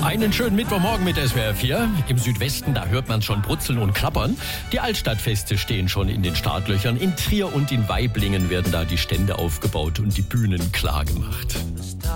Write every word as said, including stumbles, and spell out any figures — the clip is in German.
Einen schönen Mittwochmorgen mit S W R vier. Im Südwesten, da hört man schon brutzeln und klappern. Die Altstadtfeste stehen schon in den Startlöchern. In Trier und in Waiblingen werden da die Stände aufgebaut und die Bühnen klar gemacht.